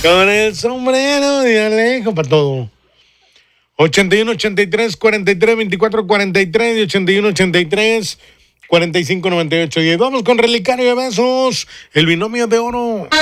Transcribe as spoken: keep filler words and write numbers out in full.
Con el sombrero de Alejo para todo. ochenta y uno, ochenta y tres, cuarenta y tres, veinticuatro, cuarenta y tres y ochenta y uno, ochenta y tres, cuarenta y cinco, noventa y ocho. Y vamos con Relicario de Besos, el binomio de oro.